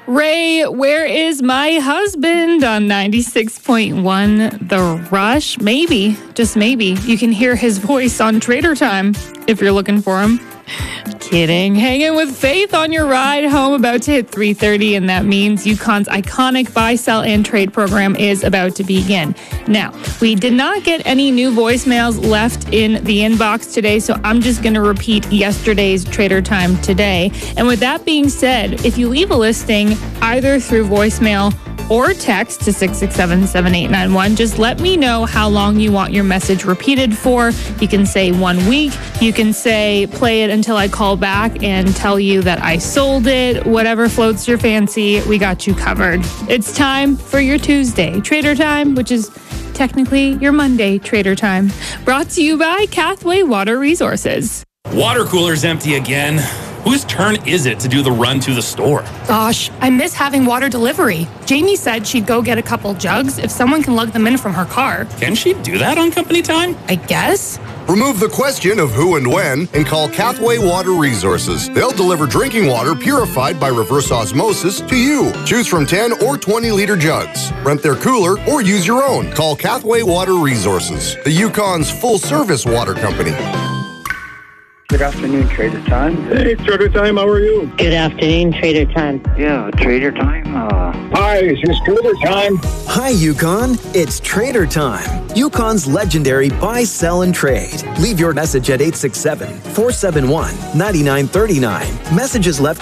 Ray, where is my husband on 96.1 The Rush? Maybe, just maybe, you can hear his voice on Trader Time if you're looking for him. Kidding. Hanging with Faith on your ride home, about to hit 3:30, and that means UConn's iconic buy, sell, and trade program is about to begin. Now, we did not get any new voicemails left in the inbox today, so I'm just going to repeat yesterday's Trader Time today. And with that being said, if you leave a listing either through voicemail or text to 667-7891. Just let me know how long you want your message repeated for. You can say 1 week. You can say play it until I call back and tell you that I sold it. Whatever floats your fancy, we got you covered. It's time for your Tuesday Trader Time, which is technically your Monday Trader Time. Brought to you by Cathway Water Resources. Water cooler's empty again. Whose turn is it to do the run to the store? Gosh, I miss having water delivery. Jamie said she'd go get a couple jugs if someone can lug them in from her car. Can she do that on company time? I guess. Remove the question of who and when and call Cathway Water Resources. They'll deliver drinking water purified by reverse osmosis to you. Choose from 10 or 20-liter jugs. Rent their cooler or use your own. Call Cathway Water Resources, the Yukon's full-service water company. Good afternoon, Trader Time. Hey, Trader Time, how are you? Good afternoon, Trader Time. Yeah, Trader Time. Hi, it's Trader Time. Hi, Yukon. It's Trader Time. Yukon's legendary buy, sell, and trade. Leave your message at 867-471-9939. Messages left